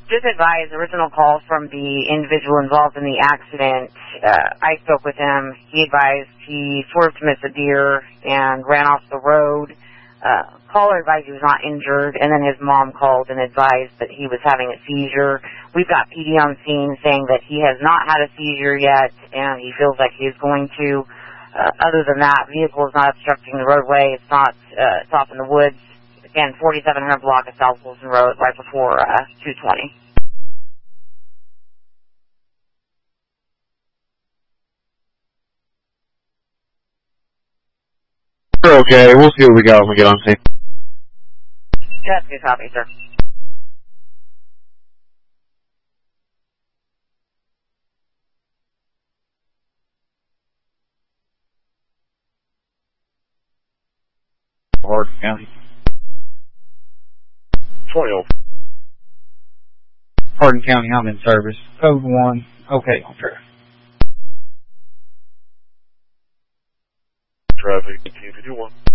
Just advise, original call from the individual involved in the accident. I spoke with him. He advised he swerved to miss a deer and ran off the road. Caller advised he was not injured, and then his mom called and advised that he was having a seizure. We've got PD on scene saying that he has not had a seizure yet, and he feels like he is going to. Other than that, vehicle is not obstructing the roadway. It's not. It's off in the woods. Again, 4700 block of South Wilson Road, right before 220. Okay, we'll see what we got when we get on scene. That's good copy, sir. Hardin County. 20. Hardin County, I'm in service. Code 1. Okay, on track. Traffic, 1851.